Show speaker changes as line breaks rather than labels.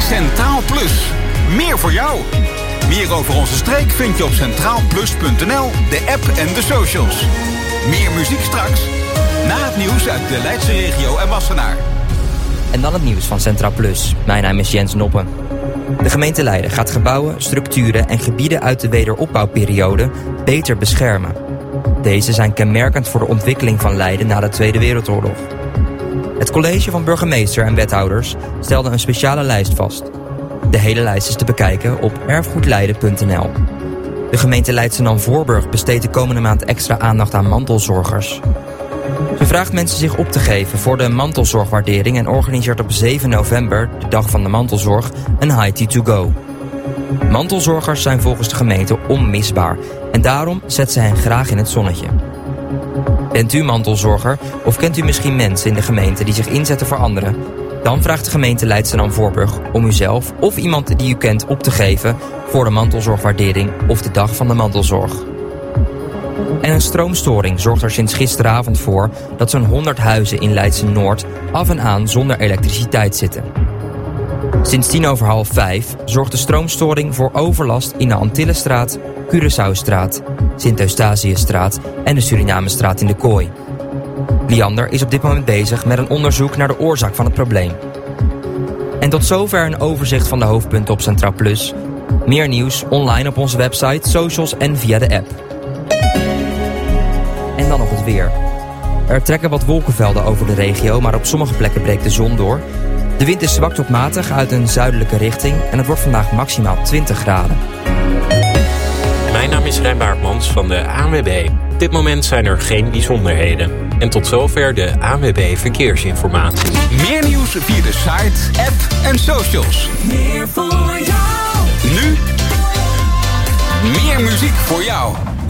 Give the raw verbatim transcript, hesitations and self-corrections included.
Centraal Plus. Meer voor jou. Meer over onze streek vind je op centraal plus punt n l, de app en de socials. Meer muziek straks. Na het nieuws uit de Leidse regio en Wassenaar.
En dan het nieuws van Centraal Plus. Mijn naam is Jens Noppen. De gemeente Leiden gaat gebouwen, structuren en gebieden uit de wederopbouwperiode beter beschermen. Deze zijn kenmerkend voor de ontwikkeling van Leiden na de Tweede Wereldoorlog. Het college van burgemeester en wethouders stelde een speciale lijst vast. De hele lijst is te bekijken op erfgoedleiden punt n l. De gemeente Leidschendam-Voorburg besteedt de komende maand extra aandacht aan mantelzorgers. Ze vraagt mensen zich op te geven voor de mantelzorgwaardering en organiseert op zeven november, de dag van de mantelzorg, een High Tea to Go. Mantelzorgers zijn volgens de gemeente onmisbaar en daarom zet ze hen graag in het zonnetje. Bent u mantelzorger of kent u misschien mensen in de gemeente die zich inzetten voor anderen? Dan vraagt de gemeente Leidschendam-Voorburg om uzelf of iemand die u kent op te geven voor de mantelzorgwaardering of de dag van de mantelzorg. En een stroomstoring zorgt er sinds gisteravond voor dat zo'n honderd huizen in Leidse-Noord af en aan zonder elektriciteit zitten. Sinds tien over half vijf zorgt de stroomstoring voor overlast in de Antillenstraat, Curaçaostraat, Sint-Eustatiusstraat en de Surinamestraat in de Kooi. Liander is op dit moment bezig met een onderzoek naar de oorzaak van het probleem. En tot zover een overzicht van de hoofdpunten op Centraal Plus. Meer nieuws online op onze website, socials en via de app. En dan nog het weer. Er trekken wat wolkenvelden over de regio, maar op sommige plekken breekt de zon door. De wind is zwak tot matig uit een zuidelijke richting en het wordt vandaag maximaal twintig graden.
Mijn naam is Rijn Baartmans van de A N W B. Op dit moment zijn er geen bijzonderheden. En tot zover de A N W B Verkeersinformatie.
Meer nieuws via de site, app en socials.
Meer voor jou.
Nu, meer muziek voor jou.